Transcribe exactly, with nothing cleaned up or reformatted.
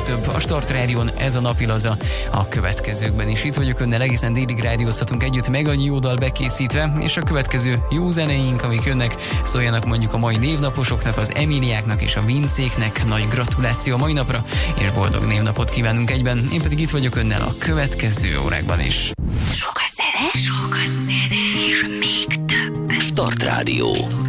több a Start Rádión, ez a napilaza a következőkben is. Itt vagyok önnel, egészen délig rádiózhatunk együtt, meg annyi jó dal bekészítve, és a következő jó zeneink, amik jönnek, szóljanak mondjuk a mai névnaposoknak, az Emíliáknak és a Vincéknek. Nagy gratuláció a mai napra, és boldog névnapot kívánunk egyben. Én pedig itt vagyok önnel a következő órákban is. Sok a zene, sok a zene, és még több. Start Rádió.